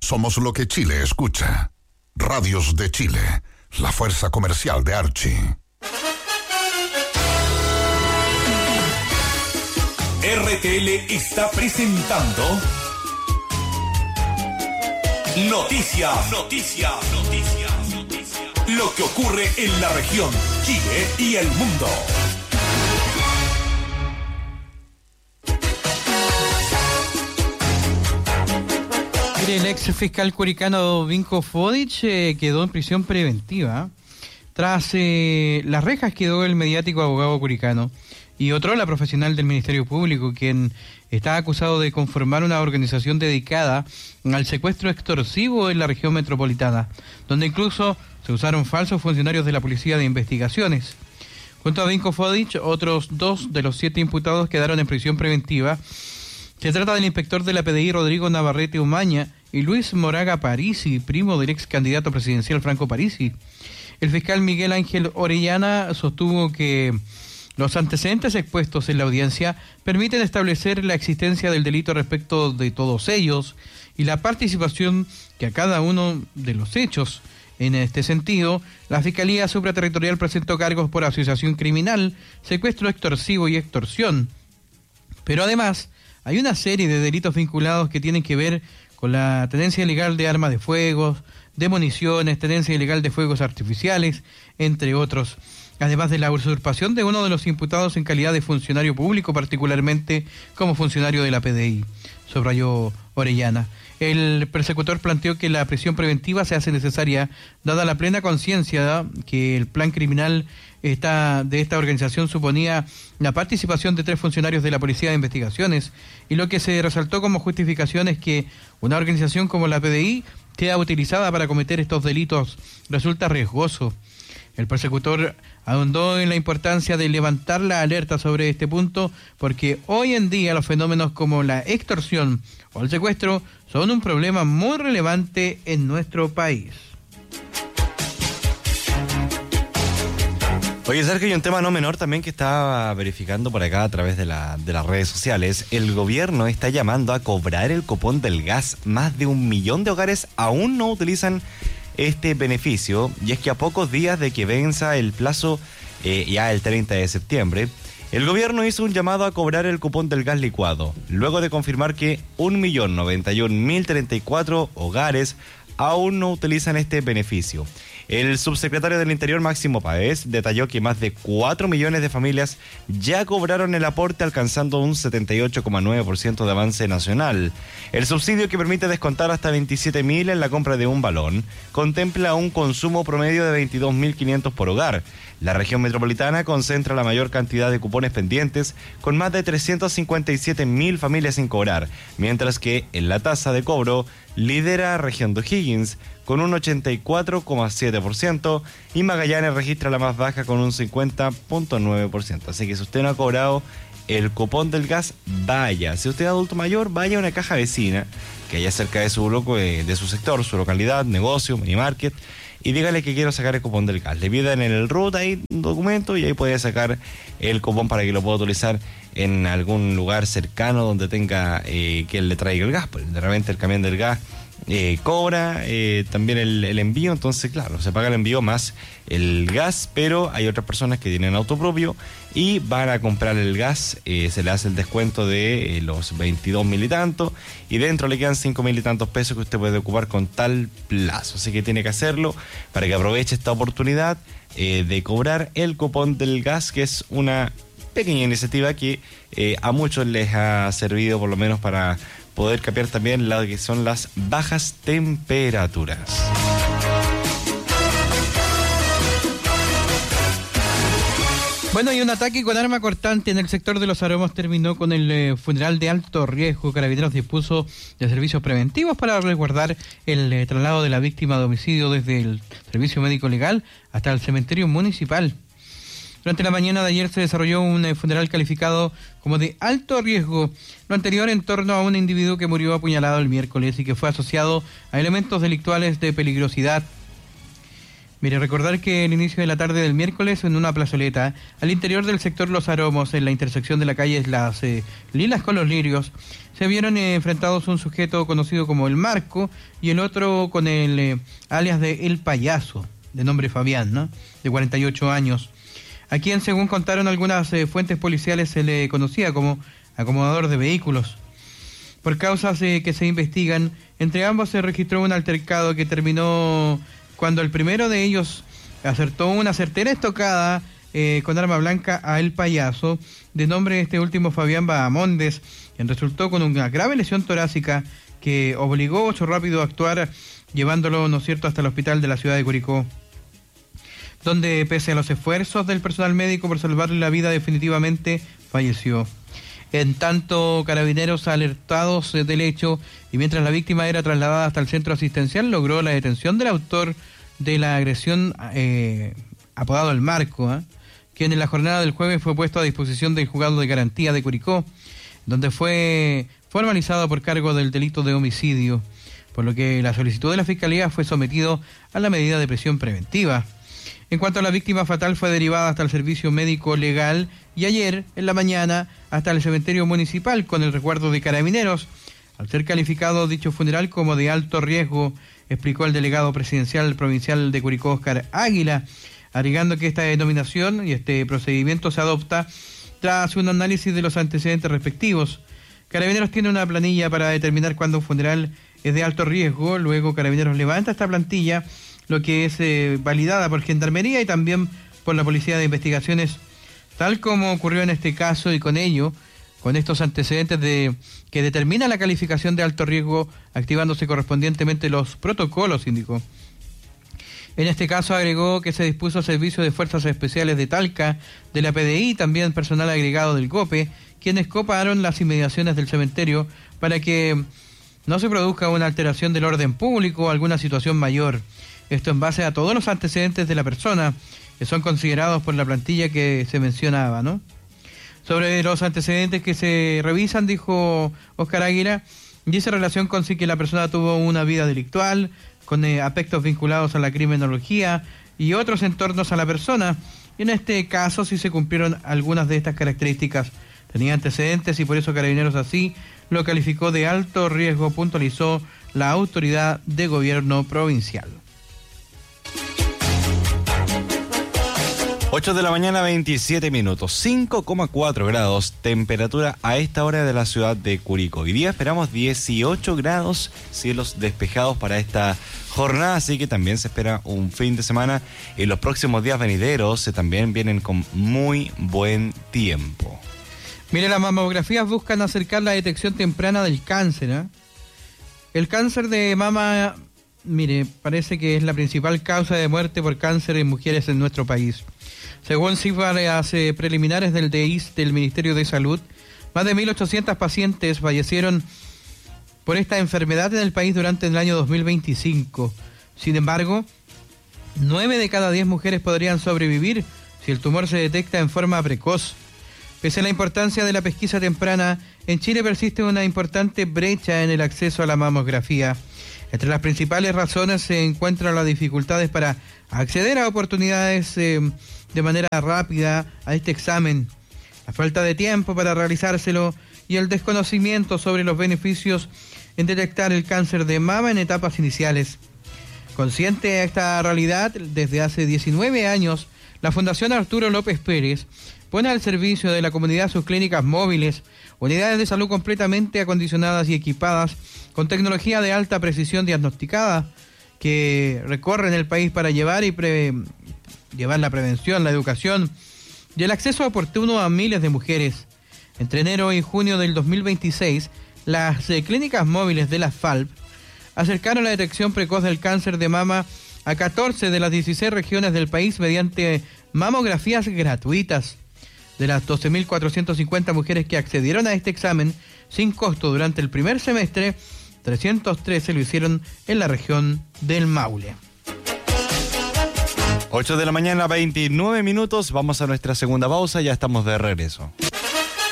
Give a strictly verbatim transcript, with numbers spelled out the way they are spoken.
Somos lo que Chile escucha. Radios de Chile, la fuerza comercial de Archie. R T L está presentando Noticias, Noticias, Noticias, Noticias. Lo que ocurre en la región, Chile y el mundo. El ex fiscal curicano Vinko Fodic eh, quedó en prisión preventiva. Tras eh, las rejas quedó el mediático abogado curicano y otro, la profesional del Ministerio Público, quien está acusado de conformar una organización dedicada al secuestro extorsivo en la región metropolitana, donde incluso se usaron falsos funcionarios de la Policía de Investigaciones. Junto a Vinko Fodic, otros dos de los siete imputados quedaron en prisión preventiva. Se trata del inspector de la P D I Rodrigo Navarrete Umaña y Luis Moraga Parisi, primo del ex candidato presidencial Franco Parisi. El fiscal Miguel Ángel Orellana sostuvo que los antecedentes expuestos en la audiencia permiten establecer la existencia del delito respecto de todos ellos y la participación que a cada uno de los hechos. En este sentido, la Fiscalía Supraterritorial presentó cargos por asociación criminal, secuestro extorsivo y extorsión. Pero además, hay una serie de delitos vinculados que tienen que ver con la tenencia ilegal de armas de fuego, de municiones, tenencia ilegal de fuegos artificiales, entre otros. Además de la usurpación de uno de los imputados en calidad de funcionario público, particularmente como funcionario de la P D I, subrayó Orellana. El persecutor planteó que la prisión preventiva se hace necesaria dada la plena conciencia que el plan criminal esta, de esta organización suponía la participación de tres funcionarios de la Policía de Investigaciones, y lo que se resaltó como justificación es que una organización como la P D I sea utilizada para cometer estos delitos resulta riesgoso. El persecutor ahondó en la importancia de levantar la alerta sobre este punto, porque hoy en día los fenómenos como la extorsión o el secuestro son un problema muy relevante en nuestro país. Oye, Sergio, y un tema no menor también que estaba verificando por acá a través de, la, de las redes sociales. El gobierno está llamando a cobrar el cupón del gas. Más de un millón de hogares aún no utilizan este beneficio, y es que a pocos días de que venza el plazo, eh, ya el treinta de septiembre, el gobierno hizo un llamado a cobrar el cupón del gas licuado, luego de confirmar que un millón noventa y un mil treinta y cuatro hogares aún no utilizan este beneficio. El subsecretario del Interior, Máximo Páez, detalló que más de cuatro millones de familias ya cobraron el aporte, alcanzando un setenta y ocho coma nueve por ciento de avance nacional. El subsidio, que permite descontar hasta veintisiete mil en la compra de un balón, contempla un consumo promedio de veintidós mil quinientos por hogar. La región metropolitana concentra la mayor cantidad de cupones pendientes, con más de trescientos cincuenta y siete mil familias sin cobrar, mientras que en la tasa de cobro lidera región de O'Higgins con un ochenta y cuatro coma siete por ciento y Magallanes registra la más baja con un cincuenta coma nueve por ciento. Así que si usted no ha cobrado el cupón del gas, vaya. Si usted es adulto mayor, vaya a una caja vecina que haya cerca de su loco, de, de su sector, su localidad, negocio, mini market, y dígale que quiero sacar el cupón del gas. Le piden en el R U T ahí un documento y ahí puede sacar el cupón para que lo pueda utilizar en algún lugar cercano donde tenga eh, que él le traiga el gas. Pues de repente el camión del gas eh, cobra eh, también el, el envío, entonces claro, se paga el envío más el gas, pero hay otras personas que tienen auto propio y van a comprar el gas, eh, se le hace el descuento de eh, los veintidós mil y tanto, y dentro le quedan cinco mil y tantos pesos que usted puede ocupar con tal plazo. Así que tiene que hacerlo para que aproveche esta oportunidad eh, de cobrar el cupón del gas, que es una pequeña iniciativa que eh, a muchos les ha servido por lo menos para poder capear también lo que son las bajas temperaturas. Bueno, y un ataque con arma cortante en el sector de Los Aromos terminó con el eh, funeral de alto riesgo. Carabineros dispuso de servicios preventivos para resguardar el eh, traslado de la víctima de homicidio desde el servicio médico legal hasta el cementerio municipal. Durante la mañana de ayer se desarrolló un eh, funeral calificado como de alto riesgo, lo anterior en torno a un individuo que murió apuñalado el miércoles y que fue asociado a elementos delictuales de peligrosidad. Mire, recordar que el inicio de la tarde del miércoles en una plazoleta al interior del sector Los Aromos, en la intersección de la calle Las eh, Lilas con los Lirios, se vieron eh, enfrentados un sujeto conocido como El Marco y el otro con el eh, alias de El Payaso, de nombre Fabián, ¿no? De cuarenta y ocho años, a quien, según contaron algunas eh, fuentes policiales, se le conocía como acomodador de vehículos. Por causas eh, que se investigan, entre ambos se registró un altercado que terminó cuando el primero de ellos acertó una certera estocada eh, con arma blanca a El Payaso, de nombre este último Fabián Bahamondes, quien resultó con una grave lesión torácica que obligó a su rápido a actuar, llevándolo, ¿no es cierto?, hasta el hospital de la ciudad de Curicó, donde, pese a los esfuerzos del personal médico por salvarle la vida, definitivamente falleció. En tanto, carabineros alertados del hecho y mientras la víctima era trasladada hasta el centro asistencial, logró la detención del autor de la agresión, eh, apodado El Marco, ¿eh? quien en la jornada del jueves fue puesto a disposición del juzgado de garantía de Curicó, donde fue formalizado por cargo del delito de homicidio, por lo que la solicitud de la Fiscalía fue sometido a la medida de prisión preventiva. En cuanto a la víctima fatal, fue derivada hasta el servicio médico legal y ayer, en la mañana, hasta el cementerio municipal con el resguardo de carabineros. Al ser calificado dicho funeral como de alto riesgo, explicó el delegado presidencial provincial de Curicó, Oscar Águila, agregando que esta denominación y este procedimiento se adopta tras un análisis de los antecedentes respectivos. Carabineros tiene una planilla para determinar cuándo un funeral es de alto riesgo, luego Carabineros levanta esta plantilla, lo que es eh, validada por Gendarmería y también por la Policía de Investigaciones, tal como ocurrió en este caso, y con ello, con estos antecedentes de que determina la calificación de alto riesgo, activándose correspondientemente los protocolos, indicó. En este caso agregó que se dispuso servicio de Fuerzas Especiales de Talca, de la P D I y también personal agregado del GOPE, quienes coparon las inmediaciones del cementerio para que no se produzca una alteración del orden público o alguna situación mayor. Esto en base a todos los antecedentes de la persona, que son considerados por la plantilla que se mencionaba, ¿no? Sobre los antecedentes que se revisan, dijo Oscar Águila, dice relación con sí que la persona tuvo una vida delictual, con eh, aspectos vinculados a la criminología y otros entornos a la persona. Y en este caso sí se cumplieron algunas de estas características. Tenía antecedentes y por eso Carabineros así lo calificó de alto riesgo, puntualizó la autoridad de gobierno provincial. ocho de la mañana, veintisiete minutos, cinco coma cuatro grados, temperatura a esta hora de la ciudad de Curicó. Hoy día esperamos dieciocho grados, cielos despejados para esta jornada, así que también se espera un fin de semana. En los próximos días venideros se también vienen con muy buen tiempo. Mire, las mamografías buscan acercar la detección temprana del cáncer, ¿eh? El cáncer de mama, mire, parece que es la principal causa de muerte por cáncer en mujeres en nuestro país. Según cifras eh, preliminares del D I S del Ministerio de Salud, más de mil ochocientos pacientes fallecieron por esta enfermedad en el país durante el año dos mil veinticinco. Sin embargo, nueve de cada diez mujeres podrían sobrevivir si el tumor se detecta en forma precoz. Pese a la importancia de la pesquisa temprana, en Chile persiste una importante brecha en el acceso a la mamografía. Entre las principales razones se encuentran las dificultades para acceder a oportunidades eh, de manera rápida a este examen, la falta de tiempo para realizárselo y el desconocimiento sobre los beneficios en detectar el cáncer de mama en etapas iniciales. Consciente de esta realidad, desde hace diecinueve años, la Fundación Arturo López Pérez pone al servicio de la comunidad sus clínicas móviles, unidades de salud completamente acondicionadas y equipadas con tecnología de alta precisión diagnosticada que recorren el país para llevar y pre- llevar la prevención, la educación y el acceso oportuno a miles de mujeres. Entre enero y junio del dos mil veintiséis, las eh, clínicas móviles de la F A L P acercaron la detección precoz del cáncer de mama a catorce de las dieciséis regiones del país mediante mamografías gratuitas. De las doce mil cuatrocientas cincuenta mujeres que accedieron a este examen sin costo durante el primer semestre, trescientos trece lo hicieron en la región del Maule. ocho de la mañana, veintinueve minutos, vamos a nuestra segunda pausa, ya estamos de regreso.